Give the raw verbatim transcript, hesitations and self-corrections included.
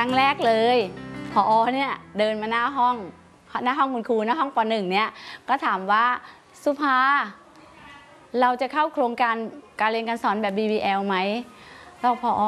รั้งแรกเลยผอ.เนี่ยเดินมาหน้าห้องหน้าห้องคุณครูหน้าห้องป.หนึ่ง เนี่ยก็ถามว่าสุภาเราจะเข้าโครงการการเรียนการสอนแบบ บี บี แอล ไหมเราผอ